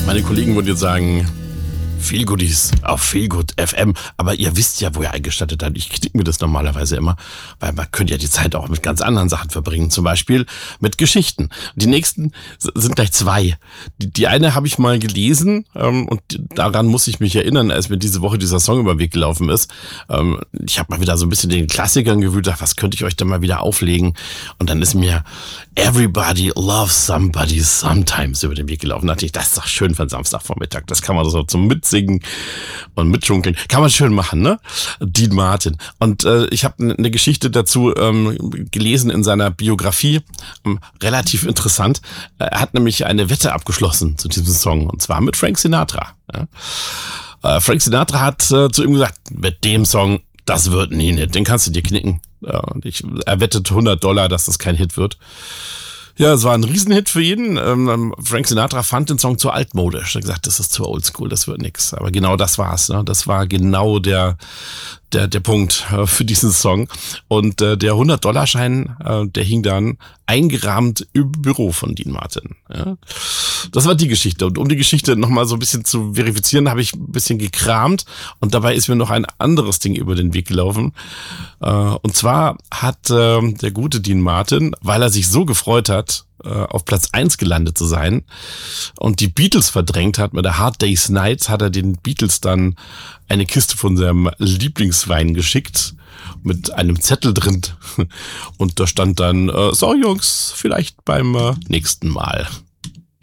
Meine Kollegen würden jetzt sagen, Feelgoodies auf Feelgood FM. Aber ihr wisst ja, wo ihr eingestattet habt. Ich knick mir das normalerweise immer, weil man könnte ja die Zeit auch mit ganz anderen Sachen verbringen. Zum Beispiel mit Geschichten. Die nächsten sind gleich zwei. Die eine habe ich mal gelesen und daran muss ich mich erinnern, als mir diese Woche dieser Song über den Weg gelaufen ist. Ich habe mal wieder so ein bisschen den Klassikern gewühlt, dachte, was könnte ich euch da mal wieder auflegen? Und dann ist mir Everybody Loves Somebody Sometimes über den Weg gelaufen. Da dachte ich, das ist doch schön für einen Samstagvormittag. Das kann man so zum Mitsingen und mitschunkeln. Kann man schön machen, ne? Dean Martin. Und ich habe eine Geschichte dazu gelesen in seiner Biografie. Relativ interessant. Er hat nämlich eine Wette abgeschlossen zu diesem Song. Und zwar mit Frank Sinatra. Ja? Frank Sinatra hat zu ihm gesagt, mit dem Song, das wird nie ein Hit. Den kannst du dir knicken. Er wettet $100, dass das kein Hit wird. Ja, es war ein Riesenhit für jeden. Frank Sinatra fand den Song zu altmodisch. Er hat gesagt, das ist zu oldschool, das wird nix. Aber genau das war's. Ne? Das war genau der Punkt für diesen Song. Und der $100-Schein, der hing dann eingerahmt im Büro von Dean Martin. Ja? Das war die Geschichte. Und um die Geschichte nochmal so ein bisschen zu verifizieren, habe ich ein bisschen gekramt. Und dabei ist mir noch ein anderes Ding über den Weg gelaufen. Und zwar hat der gute Dean Martin, weil er sich so gefreut hat, auf Platz 1 gelandet zu sein und die Beatles verdrängt hat mit der Hard Day's Night, hat er den Beatles dann eine Kiste von seinem Lieblingswein geschickt mit einem Zettel drin und da stand dann, so Jungs, vielleicht beim nächsten Mal.